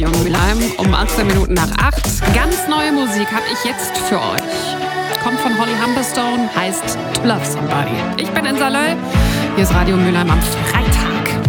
Jung Mülheim um 18 Minuten nach 8. Ganz neue Musik habe ich jetzt für euch. Kommt von Holly Humberstone, heißt To Love Somebody. Ich bin Insa Löll. Hier ist Radio Mülheim am Freitag.